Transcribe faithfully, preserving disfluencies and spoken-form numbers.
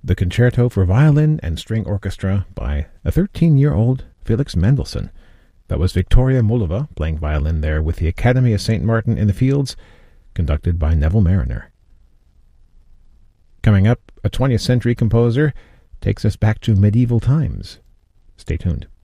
the Concerto for Violin and String Orchestra by a thirteen-year-old Felix Mendelssohn. That was Victoria Mullova playing violin there with the Academy of Saint Martin in the Fields, conducted by Neville Marriner. Coming up, a twentieth century composer takes us back to medieval times. Stay tuned.